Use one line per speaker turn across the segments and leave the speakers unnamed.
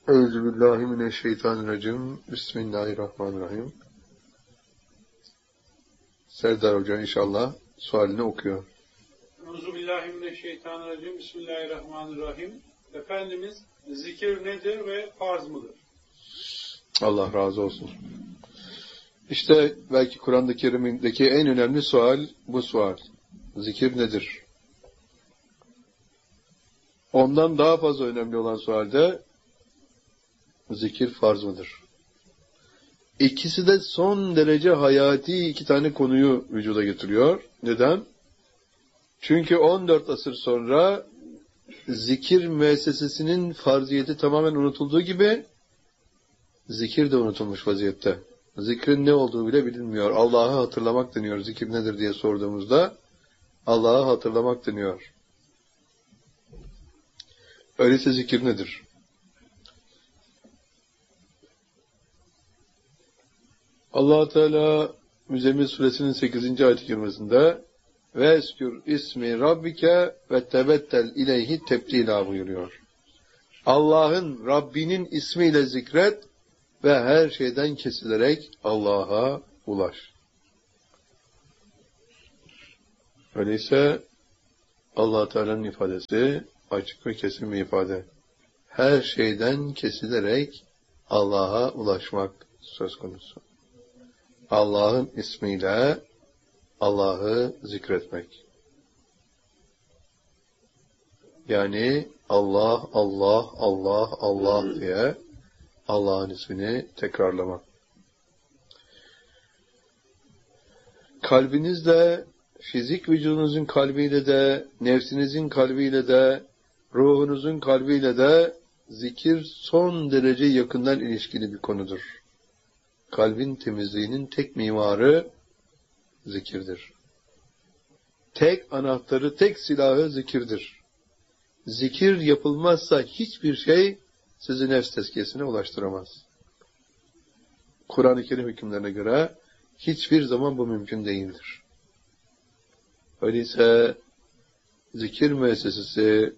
Euzubillahimineşşeytanirracim. Bismillahirrahmanirrahim. Serdar Hoca inşallah sualini okuyor.
Euzubillahimineşşeytanirracim. Bismillahirrahmanirrahim. Efendimiz zikir nedir ve farz mıdır?
Allah razı olsun. İşte belki Kur'an-ı Kerim'deki en önemli sual bu sual. Zikir nedir? Ondan daha fazla önemli olan sual de zikir farz mıdır? İkisi de son derece hayati iki tane konuyu vücuda getiriyor. Neden? Çünkü 14 asır sonra zikir müessesesinin farziyeti tamamen unutulduğu gibi zikir de unutulmuş vaziyette. Zikrin ne olduğu bile bilinmiyor. Allah'ı hatırlamak deniyor. Zikir nedir diye sorduğumuzda Allah'ı hatırlamak deniyor. Öyleyse zikir nedir? Allah Teala Müzzemmil Suresinin 8. ayet-i kerimesinde ve eskür ismi rabbike ve tebettel ileyhi tebdila buyuruyor. Allah'ın, Rabbinin ismiyle zikret ve her şeyden kesilerek Allah'a ulaş. Öyleyse Allah Teala'nın ifadesi açık ve kesin bir ifade. Her şeyden kesilerek Allah'a ulaşmak söz konusu. Allah'ın ismiyle Allah'ı zikretmek. Yani Allah, Allah, Allah, Allah diye Allah'ın ismini tekrarlamak. Kalbinizle, fizik vücudunuzun kalbiyle de, nefsinizin kalbiyle de, ruhunuzun kalbiyle de zikir son derece yakından ilişkili bir konudur. Kalbin temizliğinin tek mimarı zikirdir. Tek anahtarı, tek silahı zikirdir. Zikir yapılmazsa hiçbir şey sizi nefs tezkiyesine ulaştıramaz. Kur'an-ı Kerim hükümlerine göre hiçbir zaman bu mümkün değildir. Öyleyse zikir müessesesi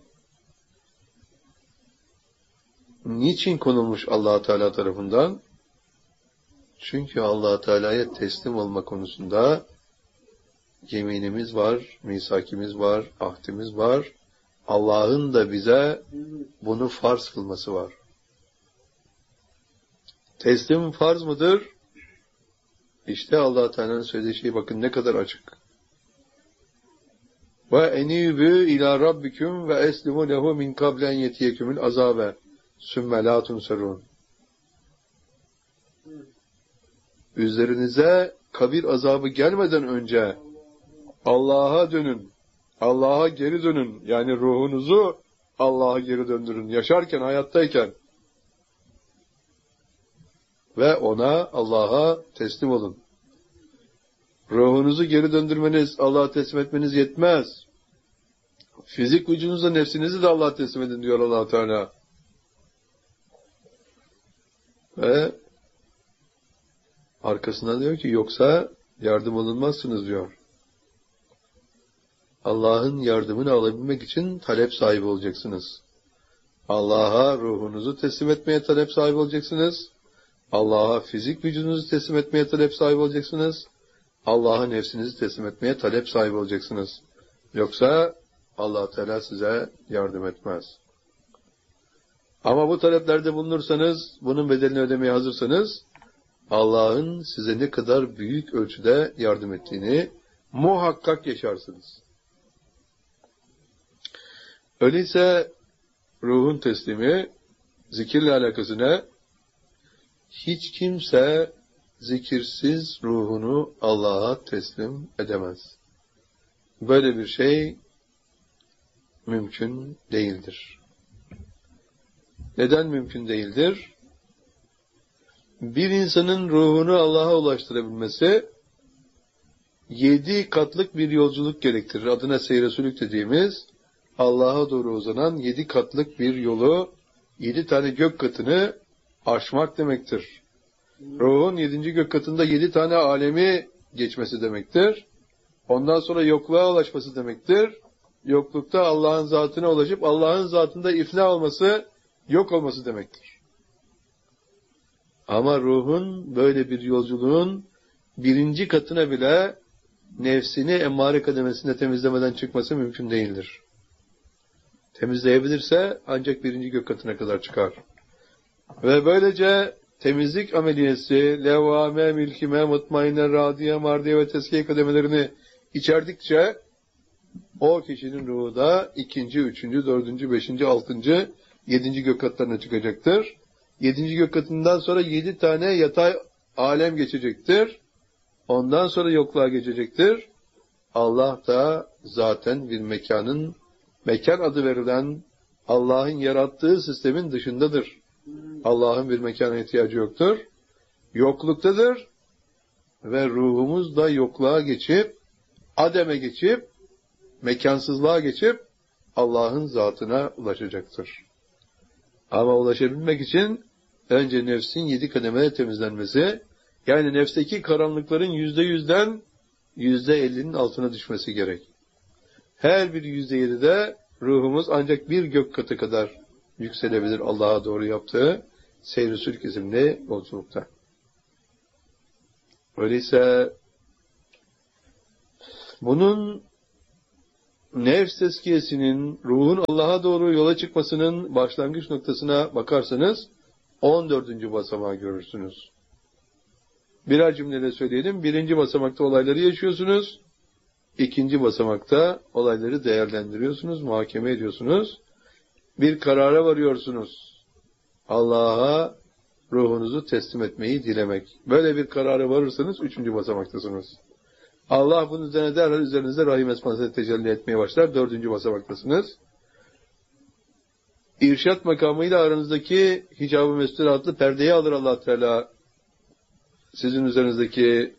niçin konulmuş Allah Teala tarafından? Çünkü Allah Teala'ya teslim olma konusunda yeminimiz var, misakimiz var, ahdimiz var. Allah'ın da bize bunu farz kılması var. Teslim farz mıdır? İşte Allah Teala'nın söylediği şey bakın ne kadar açık. Ve enibü ila rabbikum ve eslimu lehu min kablen yetiyekumul azabe sümme la tunserun. Üzerinize kabir azabı gelmeden önce Allah'a dönün. Allah'a geri dönün. Yani ruhunuzu Allah'a geri döndürün. Yaşarken, hayattayken. Ve ona, Allah'a teslim olun. Ruhunuzu geri döndürmeniz, Allah'a teslim etmeniz yetmez. Fizik vücudunuzla nefsinizi de Allah'a teslim edin diyor Allah Teala. Ve arkasından diyor ki yoksa yardım alınmazsınız diyor. Allah'ın yardımını alabilmek için talep sahibi olacaksınız. Allah'a ruhunuzu teslim etmeye talep sahibi olacaksınız. Allah'a fizik vücudunuzu teslim etmeye talep sahibi olacaksınız. Allah'a nefsinizi teslim etmeye talep sahibi olacaksınız. Yoksa Allah Teala size yardım etmez. Ama bu taleplerde bulunursanız, bunun bedelini ödemeye hazırsanız, Allah'ın size ne kadar büyük ölçüde yardım ettiğini muhakkak yaşarsınız. Öyleyse ruhun teslimi, zikirle alakası ne? Hiç kimse zikirsiz ruhunu Allah'a teslim edemez. Böyle bir şey mümkün değildir. Neden mümkün değildir? Bir insanın ruhunu Allah'a ulaştırabilmesi 7 katlık bir yolculuk gerektirir. Adına seyresülük dediğimiz Allah'a doğru uzanan 7 katlık bir yolu 7 tane gök katını aşmak demektir. Ruhun 7. gök katında 7 tane alemi geçmesi demektir. Ondan sonra yokluğa ulaşması demektir. Yoklukta Allah'ın zatına ulaşıp Allah'ın zatında ifna olması, yok olması demektir. Ama ruhun böyle bir yolculuğun birinci katına bile nefsini emmare kademesinde temizlemeden çıkması mümkün değildir. Temizleyebilirse ancak birinci gök katına kadar çıkar. Ve böylece temizlik ameliyesi, levvame, mülkime, mutmainne, radiye, mardiye ve teskiye kademelerini içerdikçe o kişinin ruhu da ikinci, üçüncü, dördüncü, beşinci, altıncı, yedinci gök katlarına çıkacaktır. Yedinci gök katından sonra 7 tane yatay alem geçecektir. Ondan sonra yokluğa geçecektir. Allah da zaten bir mekan adı verilen Allah'ın yarattığı sistemin dışındadır. Allah'ın bir mekana ihtiyacı yoktur. Yokluktadır. Ve ruhumuz da yokluğa geçip, ademe geçip, mekansızlığa geçip Allah'ın zatına ulaşacaktır. Ama ulaşabilmek için önce nefsin 7 kademede temizlenmesi, yani nefsteki karanlıkların %100'den %50'nin altına düşmesi gerek. Her bir %7'de ruhumuz ancak bir gök katı kadar yükselebilir Allah'a doğru yaptığı seyr-i sülk isimli yolculukta. Öyleyse bunun nefs tezkiyesinin, ruhun Allah'a doğru yola çıkmasının başlangıç noktasına bakarsanız 14. basamağı görürsünüz. Birer cümleyle söyleyelim. 1. basamakta olayları yaşıyorsunuz. 2. basamakta olayları değerlendiriyorsunuz, muhakeme ediyorsunuz. Bir karara varıyorsunuz. Allah'a ruhunuzu teslim etmeyi dilemek. Böyle bir karara varırsanız 3. basamaktasınız. Allah bunun üzerine derhal üzerinizde rahim esmasıyla tecelli etmeye başlar. 4. basamaktasınız. İrşat makamıyla aranızdaki hicab-ı mestur adlı perdeyi alır Allah Teala. Sizin üzerinizdeki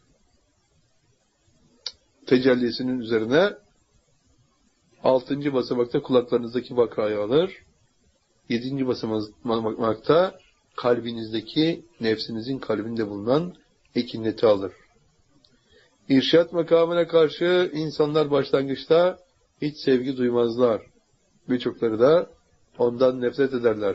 tecellisinin üzerine 6. basamakta kulaklarınızdaki vakayı alır. 7. basamakta kalbinizdeki, nefsinizin kalbinde bulunan ekineti alır. İrşat makamına karşı insanlar başlangıçta hiç sevgi duymazlar. Birçokları da ondan nefret ederler.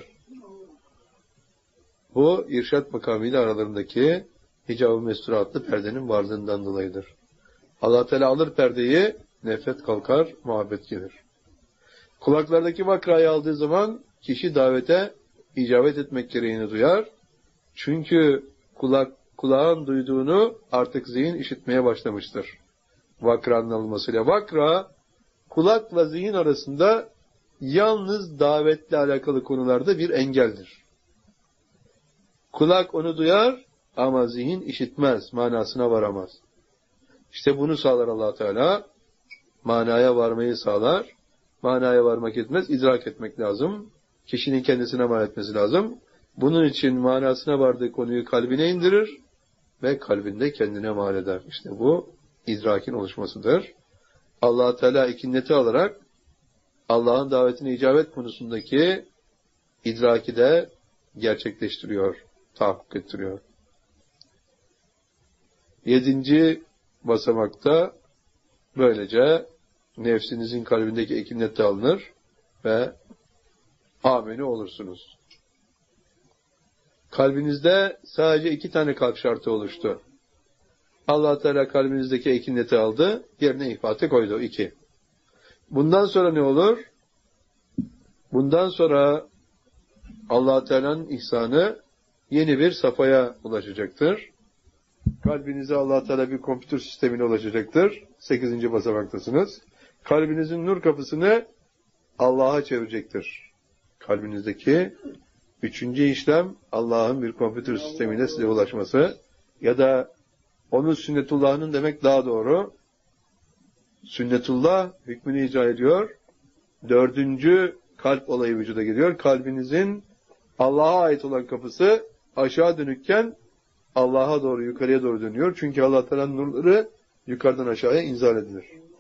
Bu irşat makamıyla aralarındaki hicab-ı mestura adlı perdenin varlığından dolayıdır. Allah Teala alır perdeyi, nefret kalkar, muhabbet gelir. Kulaklardaki vakrayı aldığı zaman kişi davete icabet etmek gereğini duyar. Çünkü kulağın duyduğunu artık zihin işitmeye başlamıştır. Vakranın alınmasıyla. Vakra, kulakla zihin arasında yalnız davetle alakalı konularda bir engeldir. Kulak onu duyar ama zihin işitmez, manasına varamaz. İşte bunu sağlar Allah Teala. Manaya varmayı sağlar. Manaya varmak etmez, idrak etmek lazım. Kişinin kendisine mal etmesi lazım. Bunun için manasına vardığı konuyu kalbine indirir ve kalbinde kendine mal eder. İşte bu idrakin oluşmasıdır. Allah Teala ikinneti alarak Allah'ın davetine icabet konusundaki idraki de gerçekleştiriyor, tahakkuk ettiriyor. 7. basamakta böylece nefsinizin kalbindeki ekinnet de alınır ve ameni olursunuz. Kalbinizde sadece 2 tane kalp şartı oluştu. Allah Teala kalbinizdeki ekinneti aldı, yerine ihfatı koydu 2. Bundan sonra ne olur? Bundan sonra Allah Teala'nın ihsanı yeni bir safhaya ulaşacaktır. Kalbinize Allah Teala bir kompütür sistemine ulaşacaktır. 8. basamaktasınız. Kalbinizin nur kapısını Allah'a çevirecektir. Kalbinizdeki 3. işlem Allah'ın bir kompütür sistemiyle size ulaşması ya da onun sünnetullah'ının demek daha doğru. Sünnetullah hükmünü icra ediyor. 4. kalp olayı vücuda geliyor. Kalbinizin Allah'a ait olan kapısı aşağı dönükken Allah'a doğru, yukarıya doğru dönüyor. Çünkü Allah Teala'nın nurları yukarıdan aşağıya inzal edilir.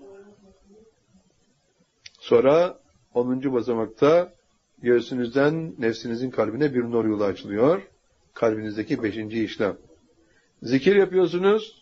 Sonra 10. basamakta göğsünüzden nefsinizin kalbine bir nur yolu açılıyor. Kalbinizdeki 5. işlem. Zikir yapıyorsunuz.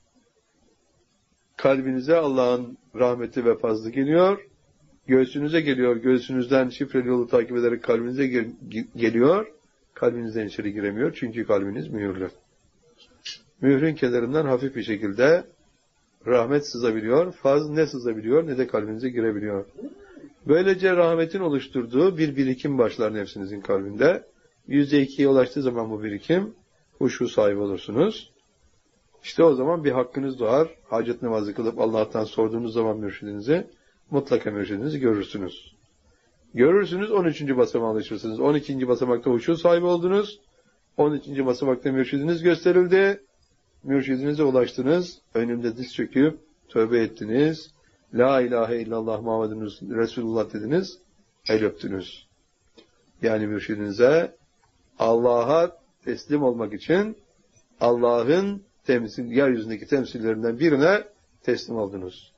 Kalbinize Allah'ın rahmeti ve fazlı geliyor. Göğsünüze geliyor. Göğsünüzden şifreli yolu takip ederek kalbinize geliyor. kalbinizden içeri giremiyor. Çünkü kalbiniz mühürlü. Mührün kenarından hafif bir şekilde rahmet sızabiliyor. Fazl ne sızabiliyor ne de kalbinize girebiliyor. Böylece rahmetin oluşturduğu bir birikim başlar nefsinizin kalbinde. %2'ye ulaştığı zaman bu birikim huşu sahibi olursunuz. İşte o zaman bir hakkınız doğar. Hacet namazı kılıp Allah'tan sorduğunuz zaman mürşidinizi, mutlaka mürşidinizi görürsünüz. Görürsünüz, 13. basamağa ulaşırsınız. 12. basamakta huşu sahibi oldunuz. 13. basamakta mürşidiniz gösterildi. Mürşidinize ulaştınız. Önümde diz çöküp tövbe ettiniz. La ilahe illallah Muhammedun Resulullah dediniz. El öptünüz. Yani mürşidinize Allah'a teslim olmak için Allah'ın yeryüzündeki temsillerinden birine teslim oldunuz.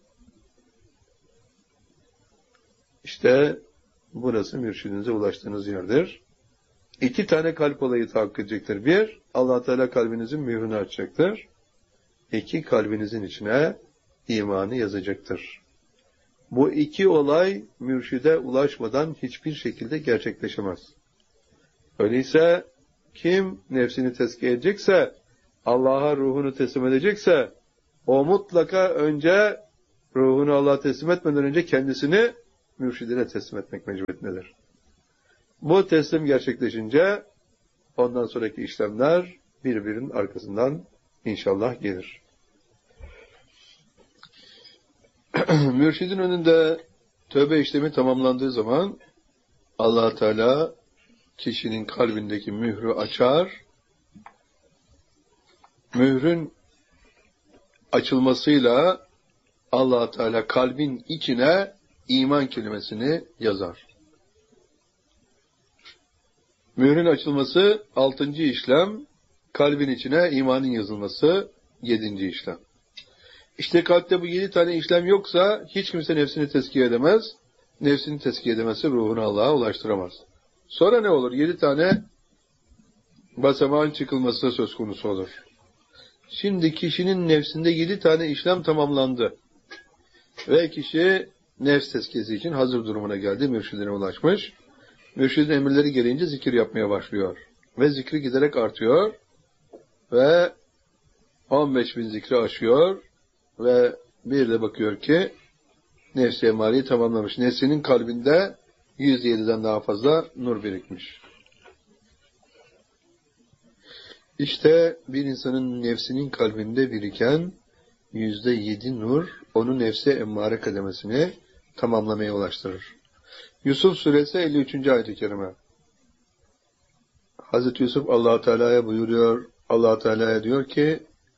İşte burası mürşidinize ulaştığınız yerdir. 2 tane kalp olayı tahakkuk edecektir. 1, Allah Teala kalbinizin mührünü açacaktır. 2, kalbinizin içine imanı yazacaktır. Bu 2 olay mürşide ulaşmadan hiçbir şekilde gerçekleşemez. Öyleyse kim nefsini tezkiye edecekse, Allah'a ruhunu teslim edecekse, o mutlaka önce ruhunu Allah'a teslim etmeden önce kendisini mürşidine teslim etmek mecburiyetindedir. Bu teslim gerçekleşince ondan sonraki işlemler birbirinin arkasından inşallah gelir. Mürşidin önünde tövbe işlemi tamamlandığı zaman Allah Teala kişinin kalbindeki mührü açar. Mührün açılmasıyla Allah Teala kalbin içine iman kelimesini yazar. Mührün açılması 6. işlem, kalbin içine imanın yazılması 7. işlem. İşte kalpte bu 7 tane işlem yoksa hiç kimse nefsini tezkiye edemez. Nefsini tezkiye edemezse ruhunu Allah'a ulaştıramaz. Sonra ne olur? 7 tane basamağın çıkılması söz konusu olur. Şimdi kişinin nefsinde 7 tane işlem tamamlandı. Ve kişi nefs tezkiyesi için hazır durumuna geldi, mürşidine ulaşmış. Mürşidin emirleri gereğince zikir yapmaya başlıyor. Ve zikri giderek artıyor. Ve 15.000 zikri aşıyor. Ve bir de bakıyor ki nefsi emareyi tamamlamış. Nefsinin kalbinde 107'den daha fazla nur birikmiş. İşte bir insanın nefsinin kalbinde biriken %7 nur, onun nefsi emmare kademesini tamamlamaya ulaştırır. Yusuf suresi 53. ayet-i kerime. Hazreti Yusuf Allah-u Teala'ya buyuruyor, Allah-u Teala'ya diyor ki,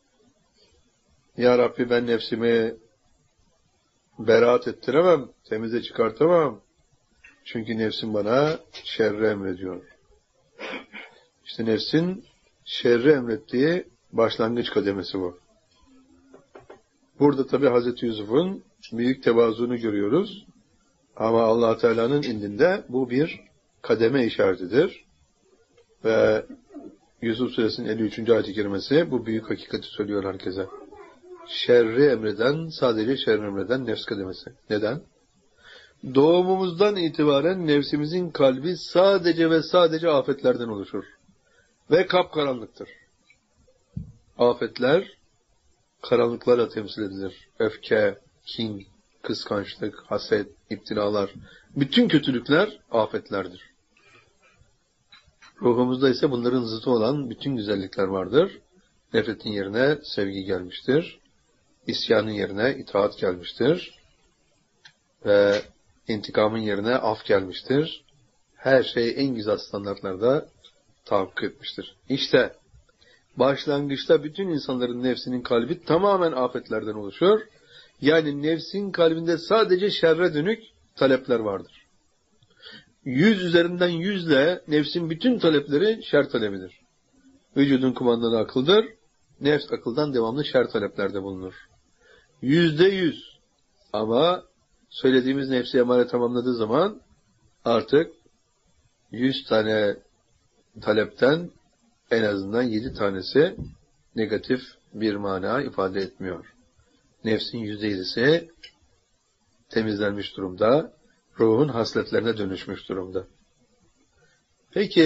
Ya Rabbi ben nefsimi beraat ettiremem, temize çıkartamam. Çünkü nefsim bana şerri emrediyor. İşte nefsin şerri emrettiği başlangıç kademesi bu. Burada tabi Hazreti Yusuf'un büyük tevazuunu görüyoruz. Ama Allah Teala'nın indinde bu bir kademe işaretidir. Ve Yusuf Suresinin 53. ayet-i kerimesi bu büyük hakikati söylüyor herkese. Şerri emreden, sadece şerri emreden nefs kademesi. Neden? Doğumumuzdan itibaren nefsimizin kalbi sadece ve sadece afetlerden oluşur. Ve kapkaranlıktır. Afetler karanlıklarla temsil edilir. Öfke, kin, kıskançlık, haset, iptilalar. Bütün kötülükler afetlerdir. Ruhumuzda ise bunların zıtı olan bütün güzellikler vardır. Nefretin yerine sevgi gelmiştir. İsyanın yerine itaat gelmiştir. Ve intikamın yerine af gelmiştir. Her şey en güzel standartlarda tahakkuk etmiştir. İşte başlangıçta bütün insanların nefsinin kalbi tamamen afetlerden oluşuyor. Yani nefsin kalbinde sadece şerre dönük talepler vardır. 100 üzerinden 100 ile nefsin bütün talepleri şer talebidir. Vücudun kumandanı akıldır. Nefs akıldan devamlı şer taleplerde bulunur. %100. Ama söylediğimiz nefsi emare tamamladığı zaman artık 100 tane talepten en azından 7 tanesi negatif bir mana ifade etmiyor. Nefsin %7'si temizlenmiş durumda, ruhun hasletlerine dönüşmüş durumda. Peki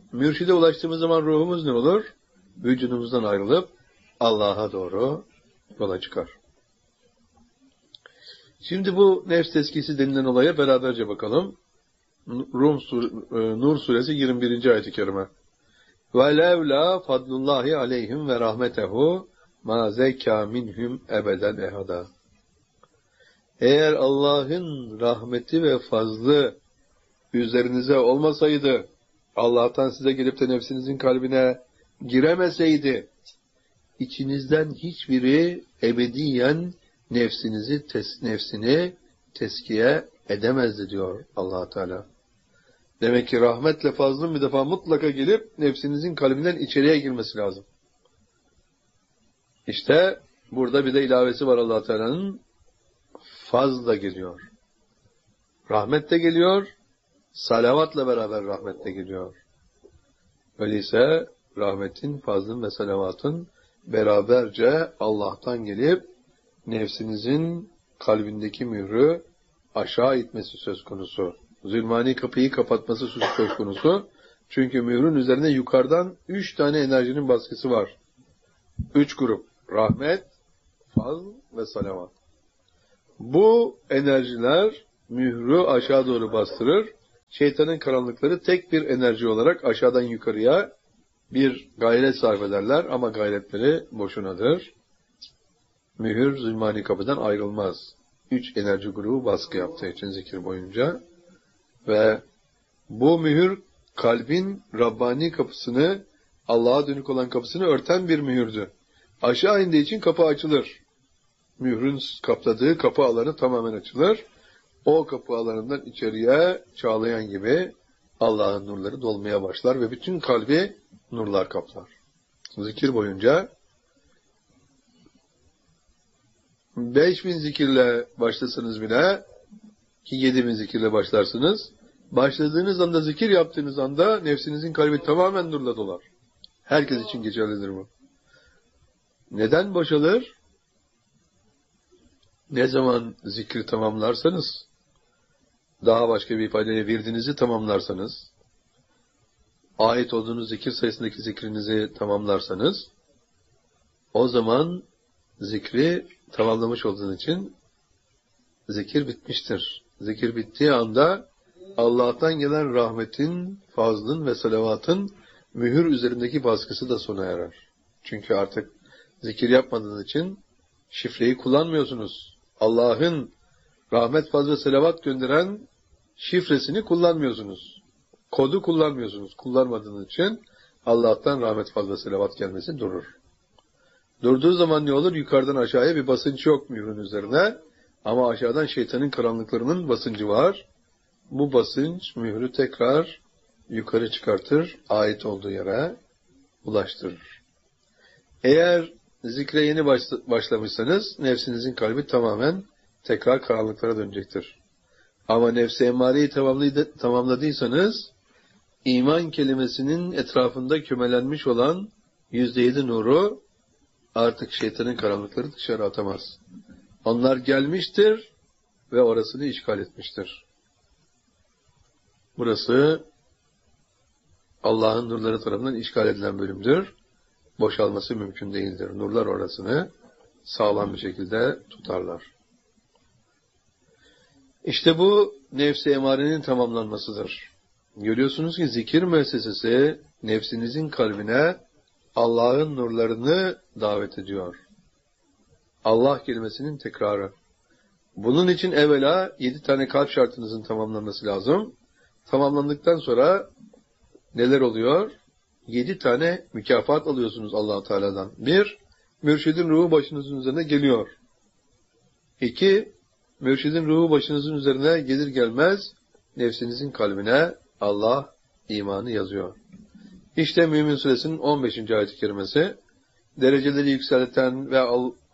Mürşide ulaştığımız zaman ruhumuz ne olur? Vücudumuzdan ayrılıp Allah'a doğru yola çıkar. Şimdi bu nefs tezkiyesi denilen olaya beraberce bakalım. Nur suresi 21. ayet-i kerime. وَلَوْلَا فَضْلُ اللّٰهِ عَلَيْهِمْ وَرَحْمَتَهُ مَا زَكَّى مِنْهُمْ اَبَدًا اَحَدًا. Eğer Allah'ın rahmeti ve fazlı üzerinize olmasaydı, Allah'tan size gelip de nefsinizin kalbine giremeseydi, içinizden hiçbiri ebediyen nefsini teskiye edemezdi diyor Allah Teala. Demek ki rahmetle fazlın bir defa mutlaka gelip nefsinizin kalbinden içeriye girmesi lazım. İşte burada bir de ilavesi var Allah Teala'nın. Fazl da geliyor. Rahmet de geliyor. Salavatla beraber rahmet de geliyor. Öyleyse rahmetin, fazlın ve salavatın beraberce Allah'tan gelip nefsinizin kalbindeki mührü aşağı itmesi söz konusu. Zulmani kapıyı kapatması söz konusu. Çünkü mührün üzerine yukarıdan 3 tane enerjinin baskısı var. 3 grup. Rahmet, fazl ve salavat. Bu enerjiler mührü aşağı doğru bastırır. Şeytanın karanlıkları tek bir enerji olarak aşağıdan yukarıya bir gayret sarf ederler ama gayretleri boşunadır. Mühür zulmani kapıdan ayrılmaz. 3 enerji grubu baskı yaptığı için zikir boyunca. Ve bu mühür kalbin Rabbani kapısını, Allah'a dönük olan kapısını örten bir mühürdü. Aşağı indiği için kapı açılır. Mührün kapladığı kapı alanı tamamen açılır. O kapı alanından içeriye çağlayan gibi Allah'ın nurları dolmaya başlar ve bütün kalbi nurlar kaplar. Zikir boyunca 5000 zikirle başlasanız bile, ki 7000 zikirle başlarsınız, başladığınız anda, zikir yaptığınız anda nefsinizin kalbi tamamen nurla dolar. Herkes için geçerlidir bu. Neden boşalır? Ne zaman zikri tamamlarsanız, daha başka bir ifadeyle virdinizi tamamlarsanız, ait olduğunuz zikir sayısındaki zikrinizi tamamlarsanız, o zaman zikri tamamlamış olduğunuz için zikir bitmiştir. Zikir bittiği anda Allah'tan gelen rahmetin, fazlın ve salavatın mühür üzerindeki baskısı da sona erer. Çünkü artık zikir yapmadığınız için şifreyi kullanmıyorsunuz. Allah'ın rahmet, fazl ve salavat gönderen şifresini kullanmıyorsunuz. Kodu kullanmıyorsunuz. Kullanmadığınız için Allah'tan rahmet, fazl ve salavat gelmesi durur. Durduğu zaman ne olur? Yukarıdan aşağıya bir basınç yok mührün üzerine. Ama aşağıdan şeytanın karanlıklarının basıncı var. Bu basınç mührü tekrar yukarı çıkartır, ait olduğu yere ulaştırır. Eğer zikre yeni başlamışsanız, nefsinizin kalbi tamamen tekrar karanlıklara dönecektir. Ama nefs-i emmareyi tamamladıysanız, iman kelimesinin etrafında kümelenmiş olan %7 nuru artık şeytanın karanlıkları dışarı atamaz. Onlar gelmiştir ve orasını işgal etmiştir. Burası Allah'ın nurları tarafından işgal edilen bölümdür. Boşalması mümkün değildir. Nurlar orasını sağlam bir şekilde tutarlar. İşte bu nefs-i emarenin tamamlanmasıdır. Görüyorsunuz ki zikir müessesesi nefsinizin kalbine Allah'ın nurlarını davet ediyor. Allah kelimesinin tekrarı. Bunun için evvela 7 tane kalp şartınızın tamamlanması lazım. Tamamlandıktan sonra neler oluyor? 7 tane mükafat alıyorsunuz Allah-u Teala'dan. 1, mürşidin ruhu başınızın üzerine geliyor. 2, mürşidin ruhu başınızın üzerine gelir gelmez nefsinizin kalbine Allah imanı yazıyor. İşte Mümin Suresinin 15. ayet-i kerimesi, dereceleri yükselten ve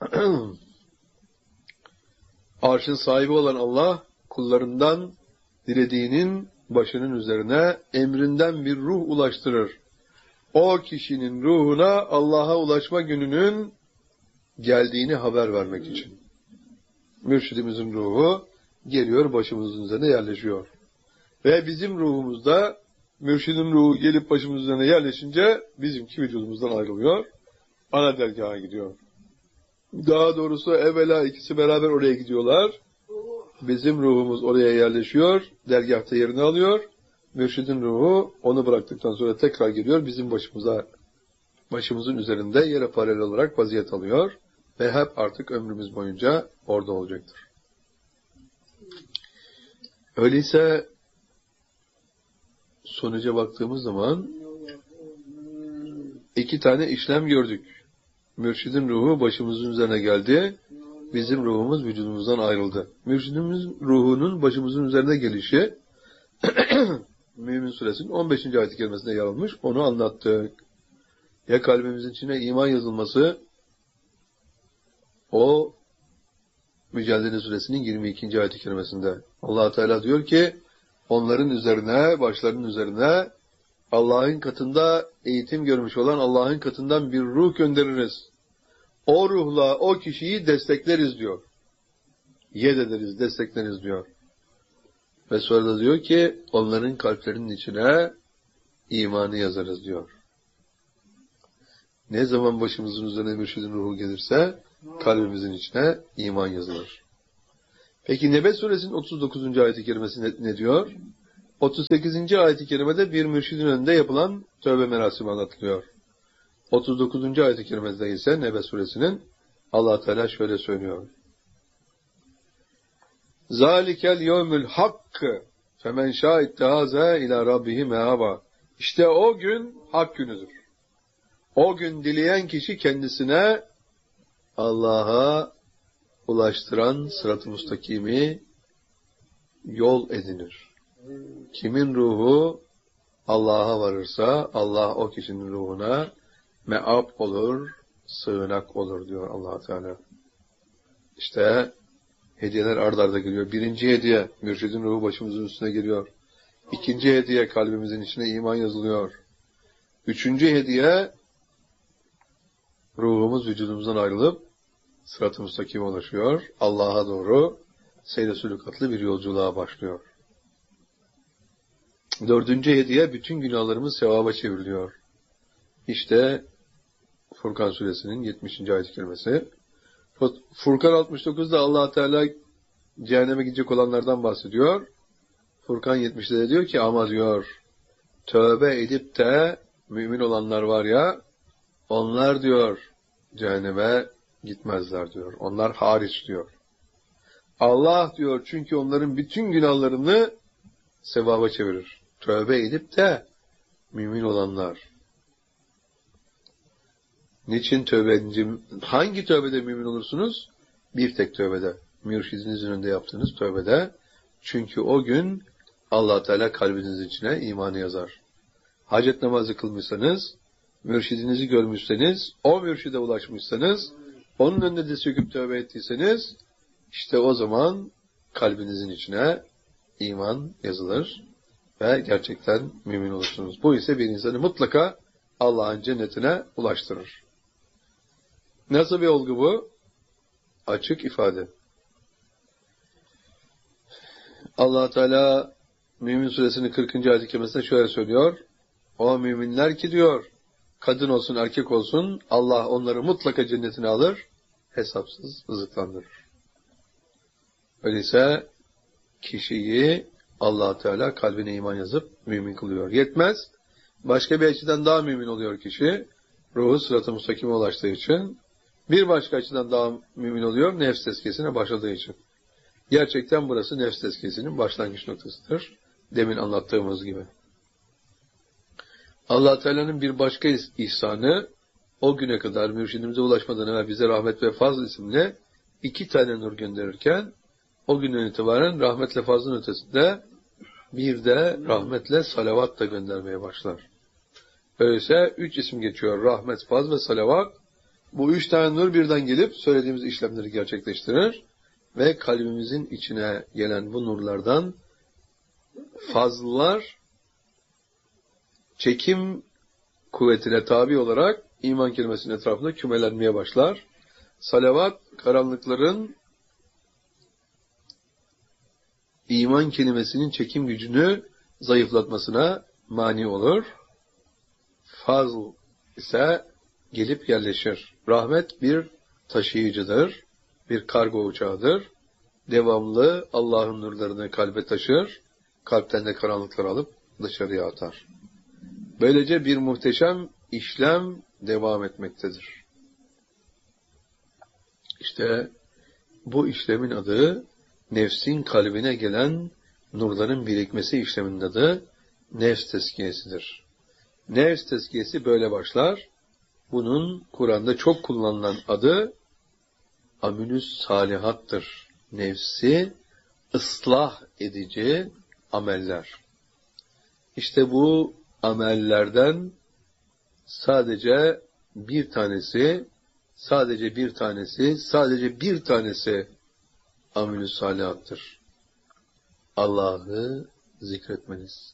arşın sahibi olan Allah, kullarından dilediğinin başının üzerine emrinden bir ruh ulaştırır. O kişinin ruhuna Allah'a ulaşma gününün geldiğini haber vermek için. Mürşidimizin ruhu geliyor, başımızın üzerine yerleşiyor. Ve bizim ruhumuzda mürşidin ruhu gelip başımızın üzerine yerleşince bizimki vücudumuzdan ayrılıyor. Ana dergaha gidiyor. Daha doğrusu evvela ikisi beraber oraya gidiyorlar. Bizim ruhumuz oraya yerleşiyor. Dergahta yerini alıyor. Mürşidin ruhu onu bıraktıktan sonra tekrar geliyor. Bizim başımızın üzerinde yere paralel olarak vaziyet alıyor. Ve hep artık ömrümüz boyunca orada olacaktır. Öyleyse sonuca baktığımız zaman iki tane işlem gördük. Mürşidin ruhu başımızın üzerine geldi. Bizim ruhumuz vücudumuzdan ayrıldı. Mürşidimizin ruhunun başımızın üzerine gelişi Mümin Suresinin 15. ayet-i kerimesinde yer almış. Onu anlattık. Ya kalbimizin içine iman yazılması o Mücadele Suresinin 22. ayet-i kerimesinde. Allah Teala diyor ki onların üzerine, başlarının üzerine Allah'ın katında eğitim görmüş olan Allah'ın katından bir ruh göndeririz. O ruhla o kişiyi destekleriz diyor. Yed ederiz, destekleriz diyor. Ve sonra da diyor ki onların kalplerinin içine imanı yazarız diyor. Ne zaman başımızın üzerine mürşidin ruhu gelirse kalbimizin içine iman yazılır. Peki Nebe Suresinin 39. ayet-i kerimesi ne diyor? 38. ayet-i kerimede bir mürşidin önünde yapılan tövbe merasimi anlatılıyor. 39. ayet-i kerimede ise Nebe Suresinin Allah Teala şöyle söylüyor. Zalikel yevmül hakkı femen şâ'ittehaze ila rabbihi me'aba. İşte o gün hak günüdür. O gün dileyen kişi kendisine Allah'a ulaştıran sırat-ı müstakimi yol edinir. Kimin ruhu Allah'a varırsa Allah o kişinin ruhuna me'ab olur, sığınak olur diyor Allah Teala. İşte hediyeler ard arda geliyor. Birinci hediye mürşidin ruhu başımızın üstüne geliyor. İkinci hediye kalbimizin içine iman yazılıyor. Üçüncü hediye ruhumuz vücudumuzdan ayrılıp sırat-ı müstakime ulaşıyor. Allah'a doğru seyre sülükatlı bir yolculuğa başlıyor. Dördüncü hediye bütün günahlarımız sevaba çevriliyor. İşte Furkan Suresinin 70. ayet-i kerimesi. Furkan 69'da Allah Teala cehenneme gidecek olanlardan bahsediyor. Furkan 70'de de diyor ki ama diyor tövbe edip de mümin olanlar var ya onlar diyor cehenneme gitmezler diyor. Onlar hariç diyor. Allah diyor çünkü onların bütün günahlarını sevaba çevirir. Tövbe edip de mümin olanlar. Niçin tövbe edince, hangi tövbede mümin olursunuz? Bir tek tövbede. Mürşidinizin önünde yaptığınız tövbede. Çünkü o gün Allah Teala kalbinizin içine imanı yazar. Hacet namazı kılmışsanız, mürşidinizi görmüşseniz, o mürşide ulaşmışsanız, onun önünde de söküp tövbe ettiyseniz, işte o zaman kalbinizin içine iman yazılır ve gerçekten mümin olursunuz. Bu ise bir insanı mutlaka Allah'ın cennetine ulaştırır. Nasıl bir olgu bu? Açık ifade. Allah Teala Mümin Suresinin 40. ayet-i kerimesinde şöyle söylüyor. O müminler ki diyor, kadın olsun erkek olsun, Allah onları mutlaka cennetine alır, hesapsız rızıklandırır. Öyleyse kişiyi Allah Teala kalbine iman yazıp mümin kılıyor. Yetmez. Başka bir açıdan daha mümin oluyor kişi. Ruhu sırat-ı müstakime ulaştığı için. Bir başka açıdan daha mümin oluyor. Nefs tezkiyesine başladığı için. Gerçekten burası nefs tezkiyesinin başlangıç noktasıdır. Demin anlattığımız gibi. Allah Teala'nın bir başka ihsanı o güne kadar mürşidimize ulaşmadan evvel bize rahmet ve fazl isimli 2 tane nur gönderirken o günden itibaren rahmetle fazlın ötesinde bir de rahmetle salavat da göndermeye başlar. Öyleyse 3 isim geçiyor. Rahmet, faz ve salavat. Bu 3 tane nur birden gelip söylediğimiz işlemleri gerçekleştirir ve kalbimizin içine gelen bu nurlardan fazlılar çekim kuvvetine tabi olarak iman kelimesinin etrafında kümelenmeye başlar. Salavat, karanlıkların iman kelimesinin çekim gücünü zayıflatmasına mani olur. Fazl ise gelip yerleşir. Rahmet bir taşıyıcıdır, bir kargo uçağıdır. Devamlı Allah'ın nurlarını kalbe taşır, kalpten de karanlıkları alıp dışarıya atar. Böylece bir muhteşem işlem devam etmektedir. İşte bu işlemin adı, nefsin kalbine gelen nurların birikmesi işleminin adı nefs tezkiyesidir. Nefs tezkiyesi böyle başlar. Bunun Kur'an'da çok kullanılan adı amelüs salihattır. Nefsi ıslah edici ameller. İşte bu amellerden sadece bir tanesi amelüs salihattır. Allah'ı zikretmeniz.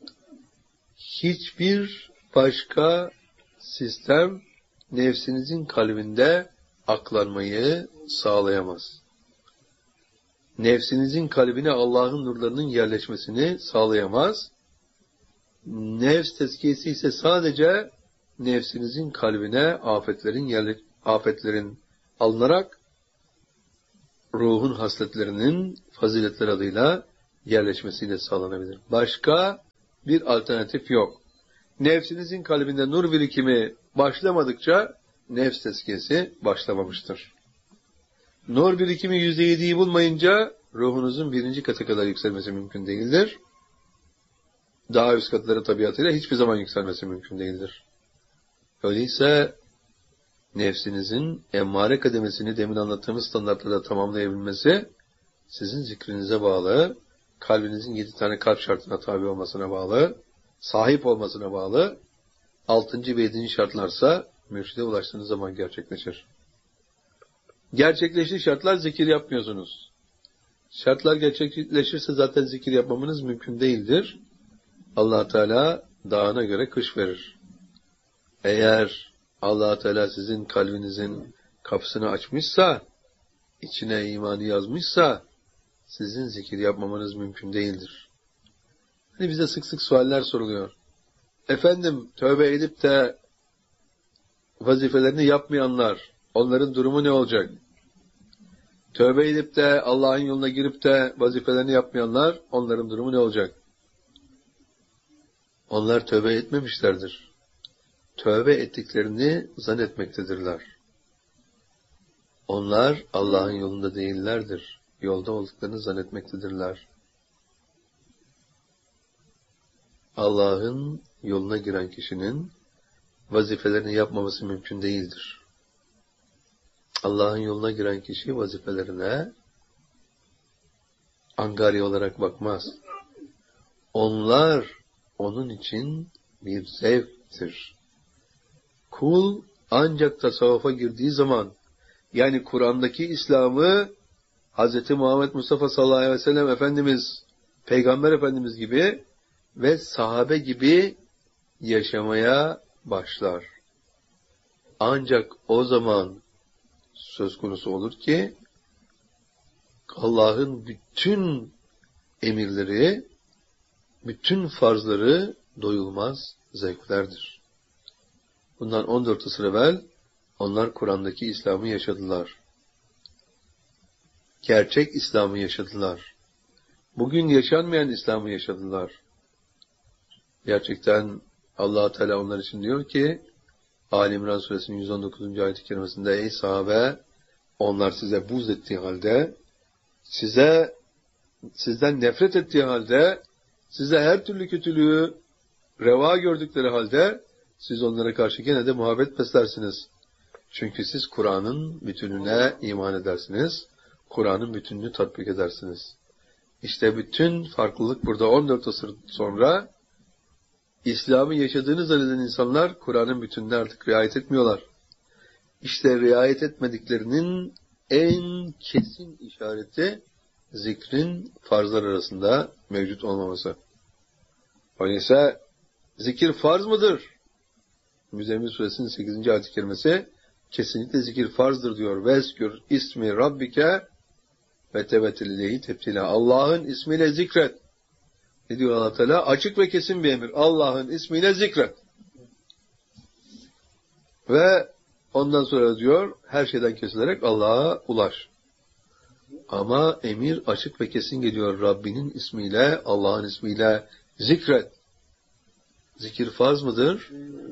Hiçbir başka sistem nefsinizin kalbinde aklanmayı sağlayamaz. Nefsinizin kalbine Allah'ın nurlarının yerleşmesini sağlayamaz. Nefs tezkiyesi ise sadece nefsinizin kalbine afetlerin alınarak ruhun hasletlerinin faziletler adıyla yerleşmesiyle sağlanabilir. Başka bir alternatif yok. Nefsinizin kalbinde nur birikimi başlamadıkça nefs tezkiyesi başlamamıştır. Nur birikimi %7'yi bulmayınca ruhunuzun 1. katı kadar yükselmesi mümkün değildir. Daha üst katları tabiatıyla hiçbir zaman yükselmesi mümkün değildir. Öyleyse nefsinizin emmare kademesini demin anlattığımız standartlarda tamamlayabilmesi sizin zikrinize bağlı, kalbinizin 7 tane kalp şartına tabi olmasına bağlı, sahip olmasına bağlı, 6. ve 7. şartlarsa mürşide ulaştığınız zaman gerçekleşir. Gerçekleştiği şartlar zikir yapmıyorsunuz. Şartlar gerçekleşirse zaten zikir yapmamanız mümkün değildir. Allah Teala dağına göre kış verir. Eğer Allah Teala sizin kalbinizin kapısını açmışsa, içine imanı yazmışsa, sizin zikir yapmamanız mümkün değildir. Hani bize sık sık sualler soruluyor. Efendim, tövbe edip de vazifelerini yapmayanlar, onların durumu ne olacak? Tövbe edip de Allah'ın yoluna girip de vazifelerini yapmayanlar, onların durumu ne olacak? Onlar tövbe etmemişlerdir. Tövbe ettiklerini zannetmektedirler. Onlar Allah'ın yolunda değillerdir. Yolda olduklarını zannetmektedirler. Allah'ın yoluna giren kişinin vazifelerini yapmaması mümkün değildir. Allah'ın yoluna giren kişi vazifelerine angarya olarak bakmaz. Onlar onun için bir zevktir. Kul ancak tasavvufa girdiği zaman, yani Kur'an'daki İslam'ı Hz. Muhammed Mustafa sallallahu aleyhi ve sellem Efendimiz, Peygamber Efendimiz gibi ve sahabe gibi yaşamaya başlar. Ancak o zaman söz konusu olur ki Allah'ın bütün emirleri, bütün farzları doyulmaz zevklerdir. Bundan 14 asır evvel onlar Kur'an'daki İslam'ı yaşadılar. Gerçek İslam'ı yaşadılar. Bugün yaşanmayan İslam'ı yaşadılar. Gerçekten Allah Teala onlar için diyor ki, Ali İmran Suresinin 119. ayet-i kerimesinde, ey sahabe, onlar size buğz ettiği halde, sizden nefret ettiği halde, size her türlü kötülüğü reva gördükleri halde, siz onlara karşı gene de muhabbet beslersiniz. Çünkü siz Kur'an'ın bütününe iman edersiniz. Kur'an'ın bütününü tatbik edersiniz. İşte bütün farklılık burada. 14 asır sonra İslam'ı yaşadığını zanneden insanlar Kur'an'ın bütününe artık riayet etmiyorlar. İşte riayet etmediklerinin en kesin işareti zikrin farzlar arasında mevcut olmaması. Öyleyse zikir farz mıdır? Müzzemmil Suresinin 8. ayet-i kerimesi kesinlikle zikir farzdır diyor. Vezkür ismi rabbike ve tevettül ileyhi tebtila. Allah'ın ismiyle zikret. Ne diyor Allah Teala? Açık ve kesin bir emir. Allah'ın ismiyle zikret. Ve ondan sonra diyor her şeyden kesilerek Allah'a ulaş. Ama emir açık ve kesin geliyor. Rabbinin ismiyle, Allah'ın ismiyle zikret. Zikir farz mıdır?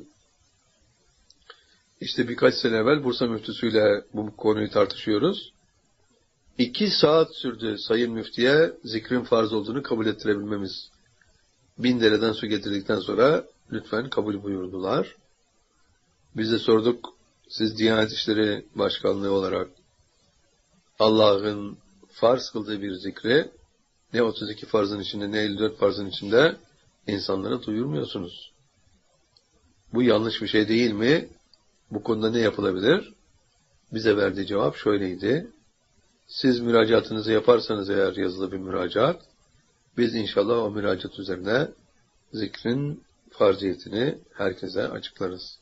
İşte birkaç sene evvel Bursa müftüsüyle bu konuyu tartışıyoruz. 2 saat sürdü Sayın Müftiye zikrin farz olduğunu kabul ettirebilmemiz. 1000 dereden su getirdikten sonra lütfen kabul buyurdular. Biz de sorduk, siz Diyanet İşleri Başkanlığı olarak Allah'ın farz kıldığı bir zikri ne 32 farzın içinde ne 54 farzın içinde insanlara duyurmuyorsunuz. Bu yanlış bir şey değil mi? Bu konuda ne yapılabilir? Bize verdiği cevap şöyleydi. Siz müracaatınızı yaparsanız eğer yazılı bir müracaat, biz inşallah o müracaat üzerine zikrin farziyetini herkese açıklarız.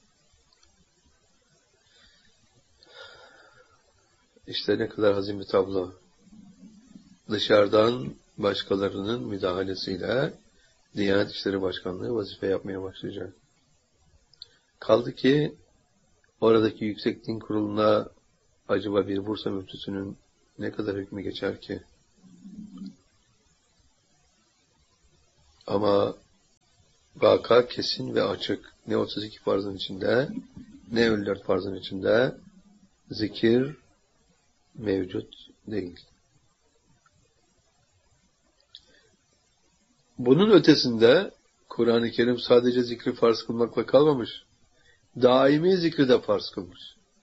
İşte ne kadar hazin bir tablo. Dışarıdan başkalarının müdahalesiyle Diyanet İşleri Başkanlığı vazife yapmaya başlayacak. Kaldı ki oradaki Yüksek Din Kurulu'na acaba bir Bursa müftüsünün ne kadar hükmü geçer ki? Ama vaka kesin ve açık. Ne 32 farzın içinde, ne 54 farzın içinde zikir mevcut değil. Bunun ötesinde Kur'an-ı Kerim sadece zikri farz kılmakla kalmamış. Daimi zikri de farz kılmış.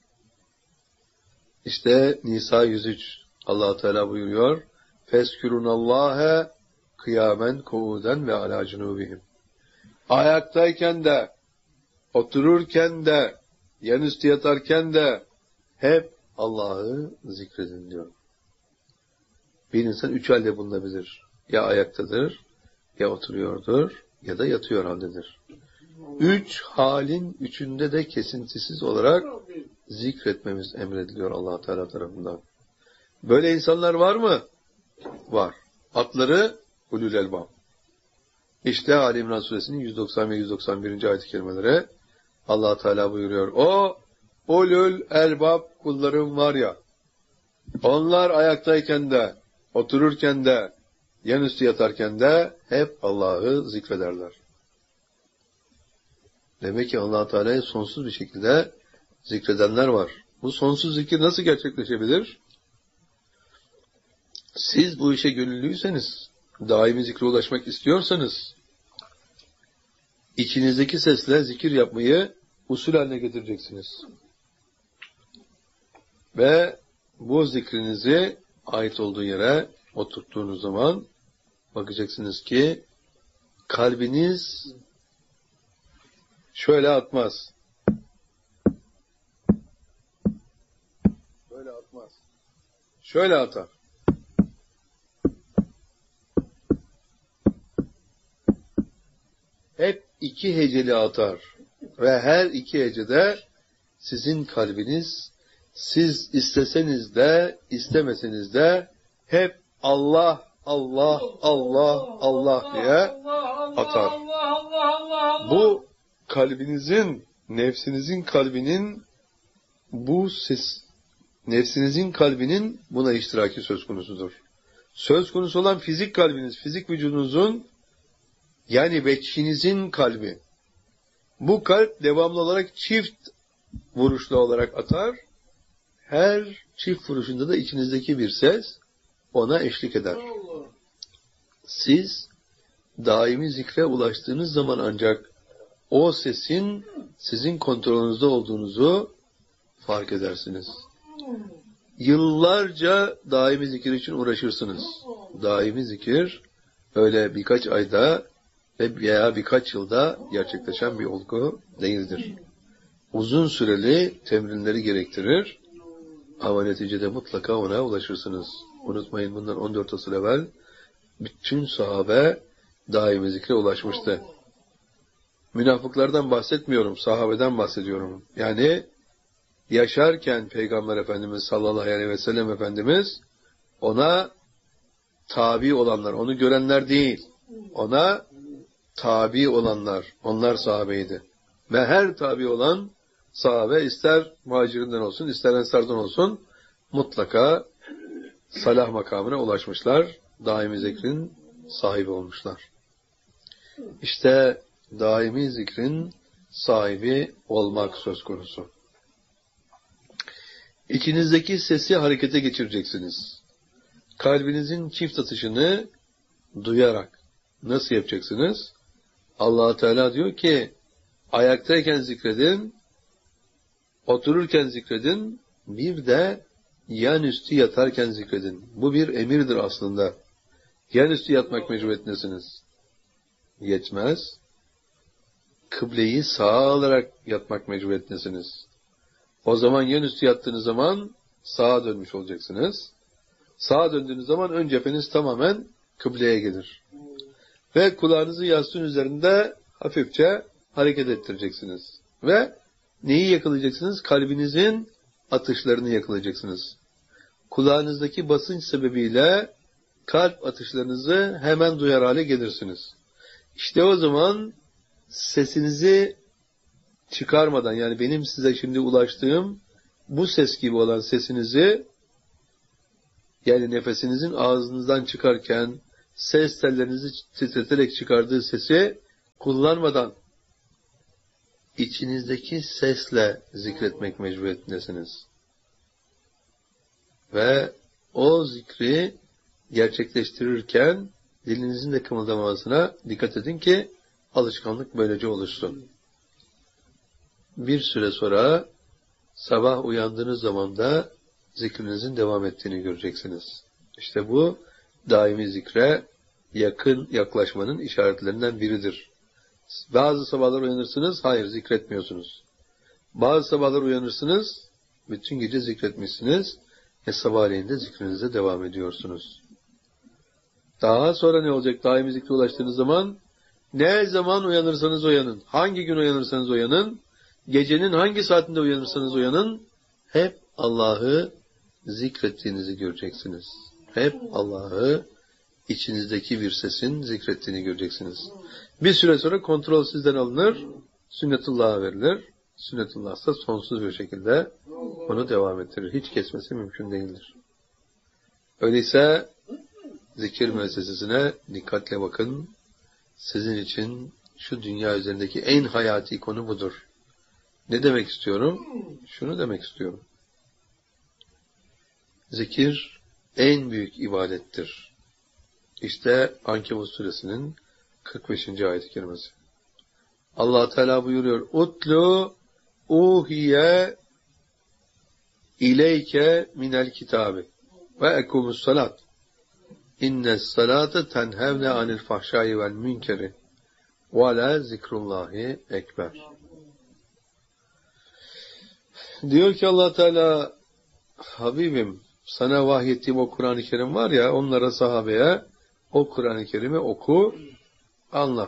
İşte Nisa 103 Allah Teala buyuruyor: "Fezkurunallâhe kıyamen kuuden ve alâ cunûbihim." Ayaktayken de, otururken de, yanüstü yatarken de hep Allah'ı zikredin diyor. Bir insan 3 halde bulunabilir. Ya ayaktadır, ya oturuyordur, ya da yatıyor haldedir. 3 halin üçünde de kesintisiz olarak zikretmemiz emrediliyor Allah Teala tarafından. Böyle insanlar var mı? Var. Adları ulul elbab. İşte Ali İmran Suresinin 190 ve 191. ayet-i kerimeleri Allah Teala buyuruyor. O ulul elbab kullarım var ya, onlar ayaktayken de, otururken de, yanüstü yatarken de hep Allah'ı zikrederler. Demek ki Allah Teala'yı sonsuz bir şekilde zikredenler var. Bu sonsuz zikir nasıl gerçekleşebilir? Siz bu işe gönüllüyseniz, daimi zikre ulaşmak istiyorsanız, içinizdeki sesle zikir yapmayı usul haline getireceksiniz. Ve bu zikrinizi ait olduğu yere oturttuğunuz zaman bakacaksınız ki kalbiniz şöyle atmaz. Böyle atmaz. Şöyle atar. Hep 2 heceli atar. Ve her 2 hecede sizin kalbiniz, siz isteseniz de istemeseniz de hep Allah, Allah, Allah, Allah diye atar. Bu kalbinizin, nefsinizin kalbinin bu ses, nefsinizin kalbinin buna iştiraki söz konusudur. Söz konusu olan fizik kalbiniz, fizik vücudunuzun, yani bekçinizin kalbi. Bu kalp devamlı olarak çift vuruşlu olarak atar. Her çift vuruşunda da içinizdeki bir ses ona eşlik eder. Siz daimi zikre ulaştığınız zaman ancak o sesin sizin kontrolünüzde olduğunuzu fark edersiniz. Yıllarca daimi zikir için uğraşırsınız. Daimi zikir öyle birkaç ayda veya birkaç yılda gerçekleşen bir olgu değildir. Uzun süreli temrinleri gerektirir ama neticede mutlaka ona ulaşırsınız. Unutmayın, bundan 14 asır evvel bütün sahabe daimi zikre ulaşmıştı. Münafıklardan bahsetmiyorum, sahabeden bahsediyorum. Yani yaşarken Peygamber Efendimiz sallallahu aleyhi ve sellem Efendimiz ona tabi olanlar, onu görenler değil. Ona tabi olanlar, onlar sahabeydi. Ve her tabi olan sahabe, ister muhacirinden olsun, ister ensardan olsun, mutlaka salah makamına ulaşmışlar. Daimi zikrin sahibi olmuşlar. İşte daimi zikrin sahibi olmak söz konusu. İçinizdeki sesi harekete geçireceksiniz. Kalbinizin çift atışını duyarak. Nasıl yapacaksınız? Allah Teala diyor ki, ayaktayken zikredin, otururken zikredin, bir de yanüstü yatarken zikredin. Bu bir emirdir aslında. Yanüstü yatmak mecburiyetindesiniz. Yetmez. Kıbleyi sağa alarak yatmak mecburiyetindesiniz. O zaman yanüstü yattığınız zaman sağa dönmüş olacaksınız. Sağa döndüğünüz zaman ön cepheniz tamamen kıbleye gelir. Ve kulağınızı yastığın üzerinde hafifçe hareket ettireceksiniz. Ve neyi yakalayacaksınız? Kalbinizin atışlarını yakalayacaksınız. Kulağınızdaki basınç sebebiyle kalp atışlarınızı hemen duyar hale gelirsiniz. İşte o zaman sesinizi çıkarmadan, yani benim size şimdi ulaştığım bu ses gibi olan sesinizi, yani nefesinizin ağzınızdan çıkarken ses tellerinizi titreterek çıkardığı sesi kullanmadan içinizdeki sesle zikretmek mecburiyetindesiniz. Ve o zikri gerçekleştirirken dilinizin de kımıldamamasına dikkat edin ki alışkanlık böylece oluşsun. Bir süre sonra sabah uyandığınız zaman da zikrinizin devam ettiğini göreceksiniz. İşte bu daimi zikre yaklaşmanın işaretlerinden biridir. Bazı sabahlar uyanırsınız, hayır zikretmiyorsunuz. Bazı sabahlar uyanırsınız, bütün gece zikretmişsiniz ve sabahleyin de zikrinize devam ediyorsunuz. Daha sonra ne olacak? Daimi zikre ulaştığınız zaman, ne zaman uyanırsanız uyanın, hangi gün uyanırsanız uyanın, gecenin hangi saatinde uyanırsanız uyanın, hep Allah'ı zikrettiğinizi göreceksiniz. Hep Allah'ı içinizdeki bir sesin zikrettiğini göreceksiniz. Bir süre sonra kontrol sizden alınır, sünnetullah'a verilir. Sünnetullah ise sonsuz bir şekilde onu devam ettirir. Hiç kesmesi mümkün değildir. Öyleyse zikir müessesesine dikkatle bakın. Sizin için şu dünya üzerindeki en hayati konu budur. Ne demek istiyorum? Şunu demek istiyorum. Zikir en büyük ibadettir. İşte Ankebut suresinin 45. ayet-i kerimesi. Allah Teala buyuruyor: "Utlu uhiye ileyke minel kitabi ve ekumus salat. İnnes salate tenhevne anil fahşai vel münkeri ve la zikrullahi ekber." Diyor ki Allah Teala, Habibim, sana vahyettiğim o Kur'an-ı Kerim var ya, onlara, sahabeye o Kur'an-ı Kerim'i oku, anlat.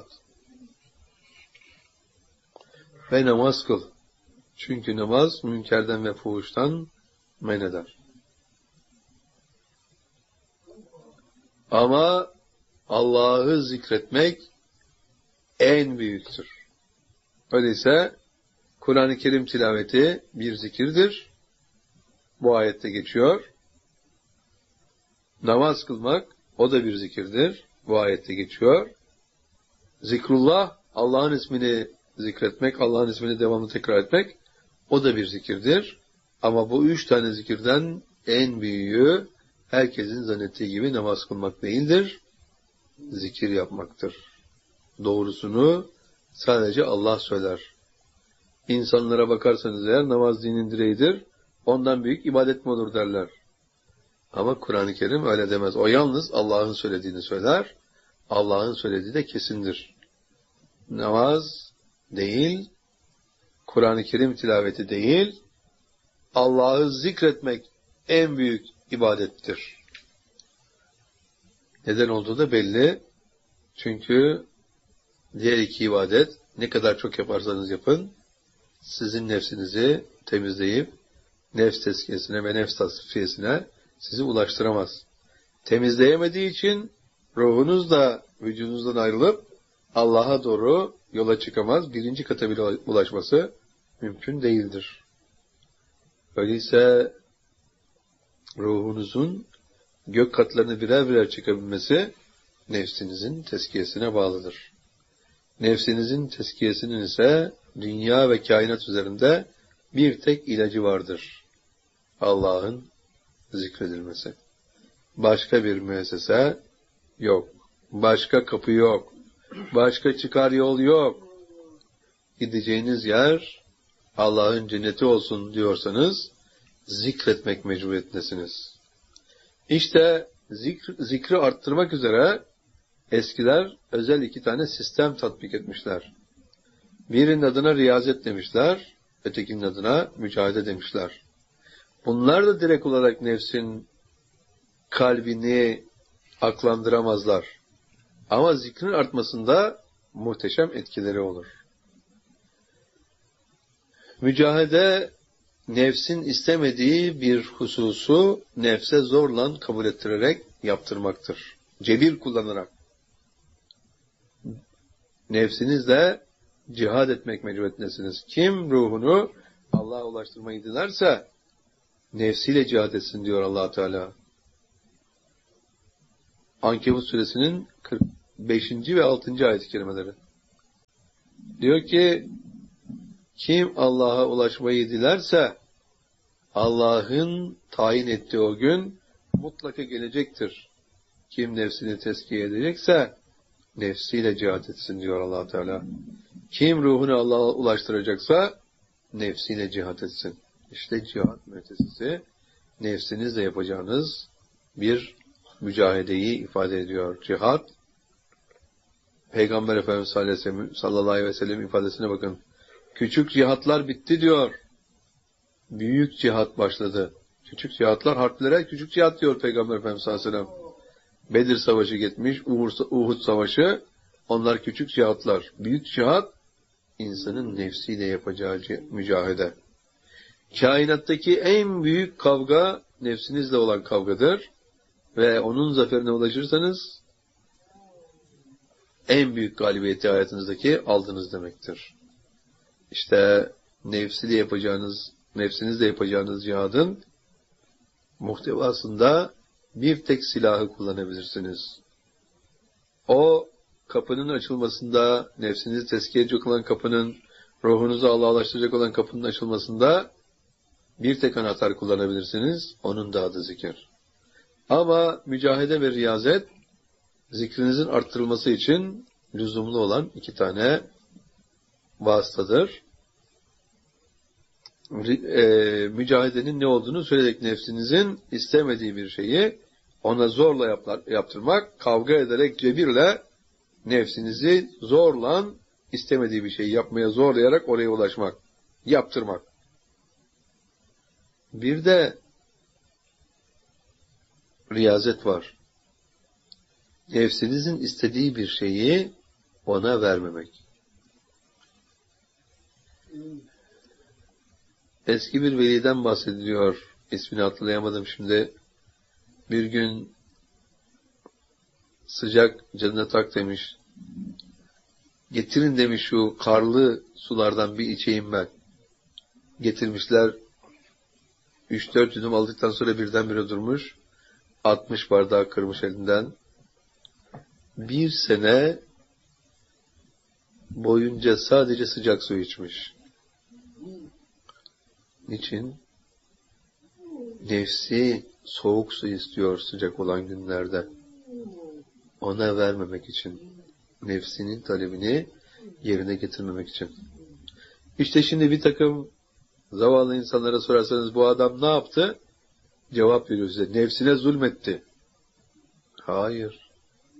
Ve namaz kıl. Çünkü namaz münkerden ve fuhuştan men eder. Ama Allah'ı zikretmek en büyüktür. Öyleyse Kur'an-ı Kerim tilaveti bir zikirdir. Bu ayette geçiyor. Namaz kılmak o da bir zikirdir. Bu ayette geçiyor. Zikrullah, Allah'ın ismini zikretmek, Allah'ın ismini devamlı tekrar etmek, o da bir zikirdir. Ama bu 3 tane zikirden en büyüğü herkesin zannettiği gibi namaz kılmak değildir. Zikir yapmaktır. Doğrusunu sadece Allah söyler. İnsanlara bakarsanız eğer namaz dinin direğidir, ondan büyük ibadet mi olur derler. Ama Kur'an-ı Kerim öyle demez. O yalnız Allah'ın söylediğini söyler. Allah'ın söylediği de kesindir. Namaz değil, Kur'an-ı Kerim tilaveti değil, Allah'ı zikretmek en büyük ibadettir. Neden olduğu da belli. Çünkü diğer iki ibadet ne kadar çok yaparsanız yapın, sizin nefsinizi temizleyip nefs tezkiyesine ve nefs tasfiyesine sizi ulaştıramaz. Temizleyemediği için ruhunuz da vücudunuzdan ayrılıp Allah'a doğru yola çıkamaz. Birinci kata bile ulaşması mümkün değildir. Öyleyse ruhunuzun gök katlarını birer birer çıkabilmesi nefsinizin tezkiyesine bağlıdır. Nefsinizin tezkiyesinin ise dünya ve kainat üzerinde bir tek ilacı vardır. Allah'ın zikredilmesi. Başka bir müessese yok. Başka kapı yok. Başka çıkar yol yok. Gideceğiniz yer Allah'ın cenneti olsun diyorsanız zikretmek mecburiyetindesiniz. İşte zikri arttırmak üzere eskiler özel 2 tane sistem tatbik etmişler. Birinin adına riyazet demişler, ötekinin adına mücahede demişler. Bunlar da direkt olarak nefsin kalbini aklandıramazlar. Ama zikrin artmasında muhteşem etkileri olur. Mücahede, nefsin istemediği bir hususu nefse zorla kabul ettirerek yaptırmaktır. Cebir kullanarak. Nefsinizle cihad etmek mecburiyetindesiniz. Kim ruhunu Allah'a ulaştırmayı dilerse nefsiyle cihad etsin diyor Allah Teala. Ankebut suresinin 45. ve 6. ayet-i kerimeleri. Diyor ki, kim Allah'a ulaşmayı dilerse Allah'ın tayin ettiği o gün mutlaka gelecektir. Kim nefsini tezkiye edecekse nefsiyle cihad etsin diyor Allah Teala. Kim ruhunu Allah'a ulaştıracaksa nefsiyle cihad etsin. İşte cihad müessesesi nefsinizle yapacağınız bir mücahedeyi ifade ediyor. Cihad, Peygamber Efendimiz sallallahu aleyhi ve sellem ifadesine bakın. Küçük cihatlar bitti diyor. Büyük cihat başladı. Küçük cihatlar harplere küçük cihat diyor Peygamber Efendimiz sallallahu aleyhi ve sellem. Bedir Savaşı gitmiş, Uhud Savaşı, onlar küçük cihatlar. Büyük cihat, insanın nefsiyle yapacağı mücahede. Kainattaki en büyük kavga, nefsinizle olan kavgadır. Ve onun zaferine ulaşırsanız, en büyük galibiyeti hayatınızdaki aldınız demektir. İşte nefsinizle yapacağınız cihadın muhtevasında bir tek silahı kullanabilirsiniz. O kapının açılmasında, nefsinizi tezkiye edecek olan kapının, ruhunuzu Allah'a ulaştıracak olan kapının açılmasında bir tek anahtar kullanabilirsiniz. Onun da adı zikir. Ama mücahede ve riyazet, zikrinizin arttırılması için lüzumlu olan 2 tane vasıtadır. Mücahedenin ne olduğunu söyledik. Nefsinizin istemediği bir şeyi ona zorla yaptırmak, kavga ederek cebirle nefsinizi zorla istemediği bir şeyi yapmaya zorlayarak oraya ulaşmak, yaptırmak. Bir de riyazet var. Nefsinizin istediği bir şeyi ona vermemek. Eski bir veliden bahsediliyor. İsmini hatırlayamadım şimdi. Bir gün sıcak canına tak demiş. Getirin demiş şu karlı sulardan bir içeyim ben. Getirmişler. 3-4 yudum aldıktan sonra birdenbire durmuş. 60 bardağı kırmış elinden. 1 sene boyunca sadece sıcak su içmiş. Niçin? Nefsi soğuk su istiyor sıcak olan günlerde. Ona vermemek için. Nefsinin talebini yerine getirmemek için. İşte şimdi bir takım zavallı insanlara sorarsanız bu adam ne yaptı? Cevap veriyor size. Nefsine zulmetti. Hayır.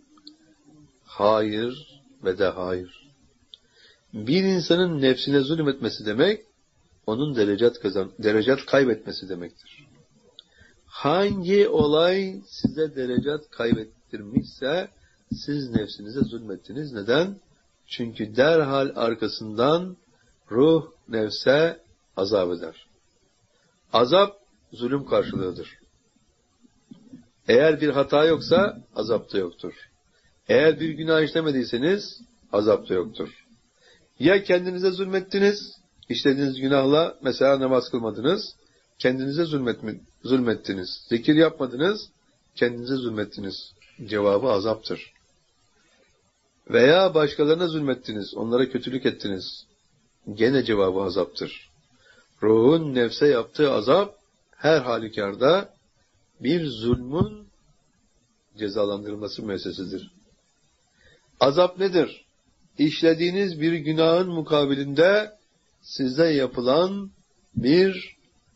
Hayır ve de hayır. Bir insanın nefsine zulmetmesi demek, onun derecat kaybetmesi demektir. Hangi olay size derecat kaybettirmişse, siz nefsinize zulmettiniz. Neden? Çünkü derhal arkasından ruh nefse azap eder. Azap, zulüm karşılığıdır. Eğer bir hata yoksa, azap da yoktur. Eğer bir günah işlemediyseniz azap da yoktur. Ya kendinize zulmettiniz, işlediğiniz günahla mesela namaz kılmadınız, kendinize zulmettiniz. Zikir yapmadınız, kendinize zulmettiniz. Cevabı azaptır. Veya başkalarına zulmettiniz, onlara kötülük ettiniz. Gene cevabı azaptır. Ruhun nefse yaptığı azap her halükarda bir zulmün cezalandırılması müessesesidir. Azap nedir? İşlediğiniz bir günahın mukabilinde size yapılan bir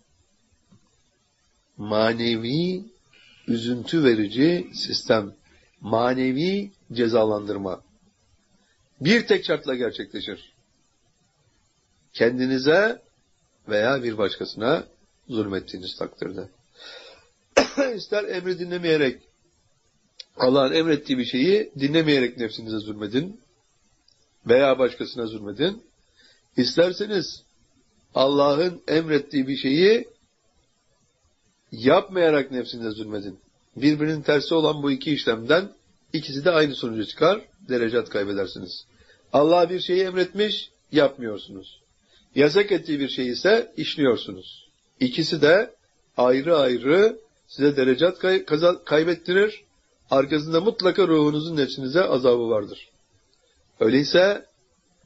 manevi üzüntü verici sistem, manevi cezalandırma. Bir tek şartla gerçekleşir. Kendinize veya bir başkasına zulmettiğiniz takdirde. İster emri dinlemeyerek, Allah'ın emrettiği bir şeyi dinlemeyerek nefsinize zulmedin veya başkasına zulmedin. İsterseniz Allah'ın emrettiği bir şeyi yapmayarak nefsinize zulmedin. Birbirinin tersi olan bu iki işlemden ikisi de aynı sonuca çıkar, derecat kaybedersiniz. Allah bir şeyi emretmiş, yapmıyorsunuz. Yasak ettiği bir şeyi ise işliyorsunuz. İkisi de ayrı ayrı size derecat kaybettirir, arkasında mutlaka ruhunuzun nefsinize azabı vardır. Öyleyse